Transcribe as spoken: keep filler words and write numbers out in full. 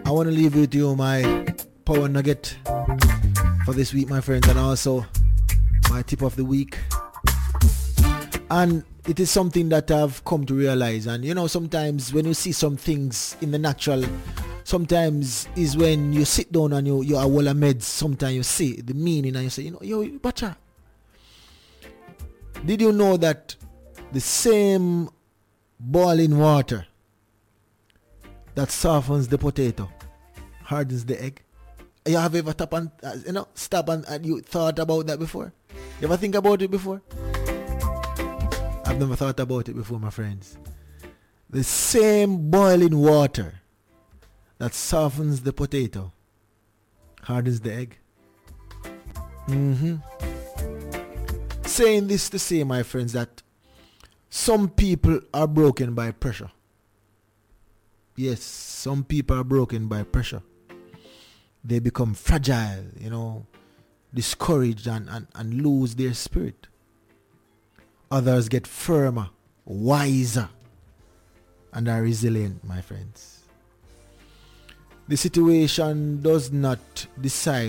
I want to leave with you my power nugget for this week, my friends, and also my tip of the week. And it is something that I've come to realize. And you know, sometimes when you see some things in the natural, sometimes is when you sit down and you you are well meds. Sometimes you see the meaning and you say, you know, yo, Bacha, did you know that the same boiling water that softens the potato hardens the egg? You have ever stop and uh, you know stop and, and you thought about that before? You ever think about it before? I've never thought about it before, my friends. The same boiling water that softens the potato hardens the egg. Mm-hmm. Saying this to say, my friends, that some people are broken by pressure. Yes, some people are broken by pressure. They become fragile, you know, discouraged and, and, and lose their spirit. Others get firmer, wiser, and are resilient, my friends. The situation does not decide